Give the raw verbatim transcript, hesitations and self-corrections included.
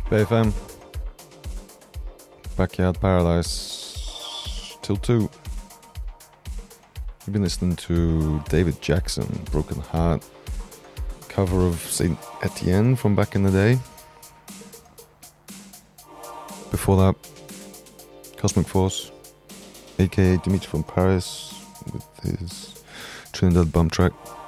B F M, Backyard Paradise, till two. You've been listening to David Jackson, Broken Heart, cover of Saint Etienne from back in the day. Before that, Cosmic Force, aka Dimitri from Paris, with his Trinidad Bum track.